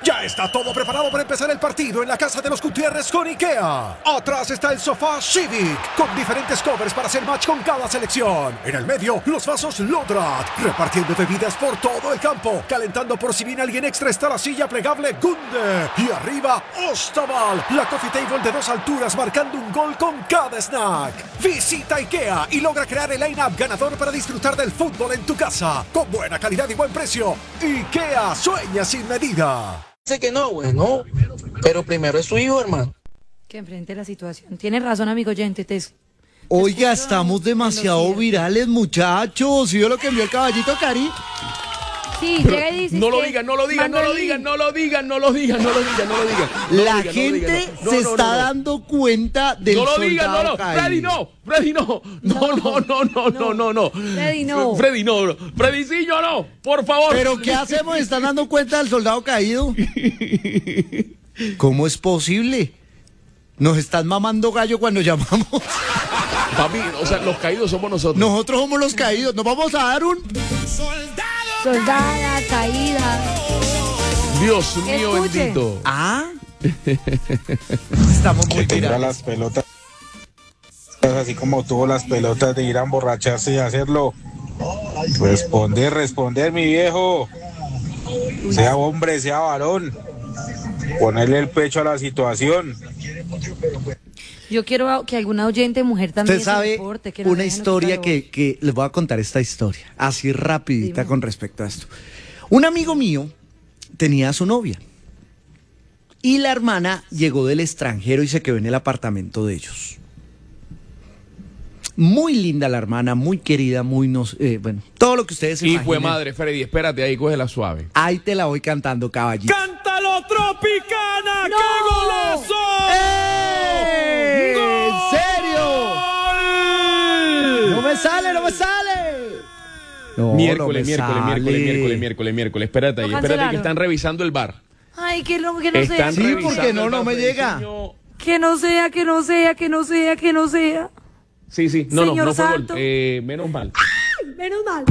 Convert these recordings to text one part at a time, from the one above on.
Ya está todo preparado para empezar el partido en la casa de los Gutiérrez con IKEA. Atrás está el sofá Civic, con diferentes covers para hacer match con cada selección. En el medio, los vasos Lodrat, repartiendo bebidas por todo el campo. Calentando por si viene alguien extra está la silla plegable Gunde. Y arriba, Ostaval, la coffee table de 2 alturas marcando un gol con cada snack. Visita IKEA y logra crear el line-up ganador para disfrutar del fútbol en tu casa. Con buena calidad y buen precio. IKEA, sueña sin medida. Sé que no, güey, no. Pero primero es su hijo, hermano. Que enfrente la situación. Tienes razón, amigo oyente. Oiga, estamos demasiado virales, muchachos. ¿Sí vio lo que envió el caballito, Cari? Sí, llega y dice. No lo digan. La gente se está dando cuenta del soldado caído. Freddy, no. Freddycillo, no, por favor. ¿Pero qué hacemos? ¿Están dando cuenta del soldado caído? ¿Cómo es posible? Nos están mamando gallo cuando llamamos. Papi, o sea, los caídos somos nosotros. Nosotros somos los caídos. Nos vamos a dar un... Soldada caída. Dios mío, Escuche. bendito. Estamos muy Que tenga virales. las pelotas, así como tuvo las pelotas de ir a emborracharse y hacerlo. Responder, mi viejo. Sea hombre, sea varón. Ponerle el pecho a la situación. Yo quiero que alguna oyente mujer también Usted sabe se reporte, que nos una dejen historia notar la voz. que les voy a contar esta historia, así rapidita Dime. con respecto a esto. Un amigo mío tenía a su novia y la hermana llegó del extranjero y se quedó en el apartamento de ellos. Muy linda la hermana, muy querida, bueno, todo lo que ustedes se Hijo de imaginen. madre, Freddy, espérate ahí, cógela suave. Ahí te la voy cantando, caballito. ¡Cántalo, Tropicana! ¡No! ¡Qué golazo! ¡Eh! ¡Gol! ¿En serio? ¡No me sale! No, Miércoles. Espérate Lo ahí, cancelaron. que están revisando el bar. Ay, que no Están sea. Sí, revisando porque no el bar, me Freddy, llega. señor. Que no sea. Sí. No Señor fue gol. Santo. Menos mal. Menos mal.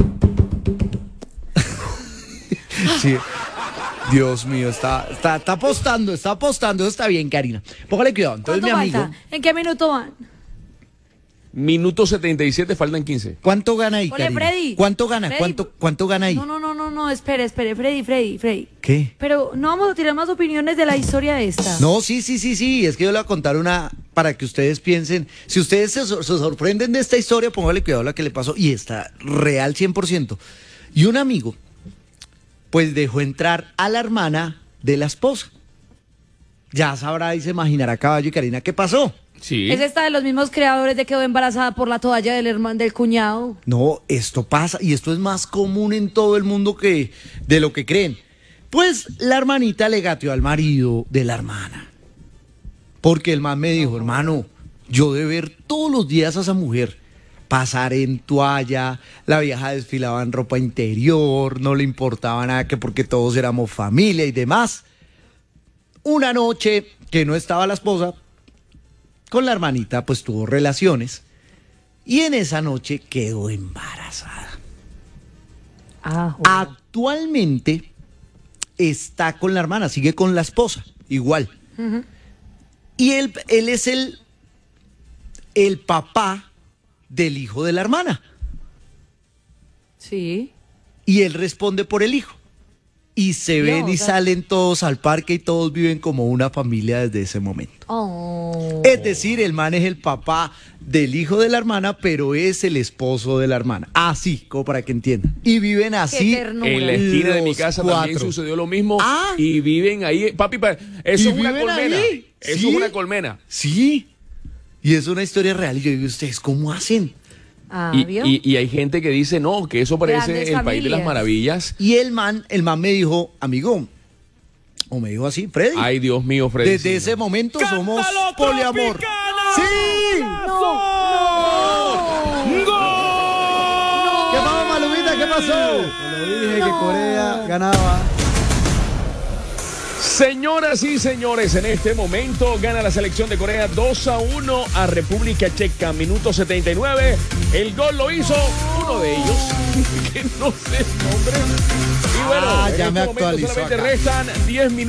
Sí. Dios mío, está apostando, eso está bien, Karina. Póngale cuidado. Entonces, ¿Cuánto mi amigo, falta? ¿En qué minuto van? Minuto 77, faltan 15. ¿cuánto gana ahí, Ole, Karina? Freddy. ¿Cuánto gana? Freddy. ¿Cuánto gana ahí? No, espere, Freddy. ¿Qué? Pero no vamos a tirar más opiniones de la historia esta. No, sí, es que yo le voy a contar una para que ustedes piensen. Si ustedes se sorprenden de esta historia, póngale cuidado a la que le pasó y está real 100%. Y un amigo, pues dejó entrar a la hermana de la esposa. Ya sabrá y se imaginará, Caballo y Karina, ¿qué pasó? Sí. Es esta de los mismos creadores de quedó embarazada por la toalla del hermano del cuñado. No, esto pasa y esto es más común en todo el mundo que de lo que creen. Pues la hermanita le gateó al marido de la hermana. Porque el man me dijo, hermano, yo de ver todos los días a esa mujer pasar en toalla, la vieja desfilaba en ropa interior, no le importaba nada que porque todos éramos familia y demás. Una noche que no estaba la esposa, con la hermanita pues tuvo relaciones y en esa noche quedó embarazada. Actualmente está con la hermana, sigue con la esposa, igual. Y él es el papá del hijo de la hermana. Sí. Y él responde por el hijo. Y se ven y salen todos al parque y todos viven como una familia desde ese momento. Oh. Es decir, el man es el papá del hijo de la hermana, pero es el esposo de la hermana. Así, como para que entiendan. Y viven así. Qué ternura. En la esquina de mi los casa también cuatro. sucedió lo mismo. Ah. Y viven ahí. Papi, eso ¿Y es una viven colmena. ahí? Eso ¿Sí? es una colmena. Sí. Y es una historia real. Y yo digo, ¿ustedes cómo hacen? ¿Vio? Y hay gente que dice, no, que eso parece Grandes el país de las familias. maravillas. Y el man me dijo, amigo, o me dijo así, Freddy. Ay, Dios mío, Freddy. Desde ese momento somos poliamor. ¡Sí! ¿Qué pasó, Malumita? ¿Qué pasó? Lo dije que Corea ganaba. Señoras y señores, en este momento gana la selección de Corea 2-1 a República Checa, minuto 79. El gol lo hizo uno de ellos, que no sé el nombre. Y bueno, Ya en me este momento actualizó solamente acá. restan 10 minutos.